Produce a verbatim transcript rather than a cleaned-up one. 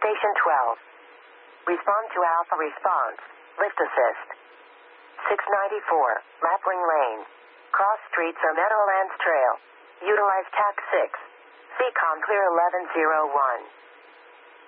Station twelve. Respond to Alpha response. Lift assist. six ninety-four, Lapwing Lane. Cross streets or Meadowlands Trail. Utilize T A C six. C COM clear eleven oh one.